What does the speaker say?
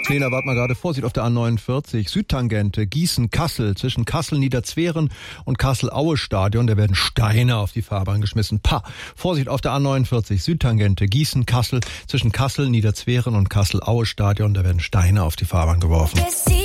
Nee, da wart mal gerade Vorsicht auf der A49, Südtangente, Gießen-Kassel, zwischen Kassel-Niederzweren und Kassel-Aue-Stadion, da werden Steine auf die Fahrbahn geschmissen. Vorsicht auf der A49, Südtangente, Gießen-Kassel, zwischen Kassel-Niederzweren und Kassel-Aue-Stadion, da werden Steine auf die Fahrbahn geworfen.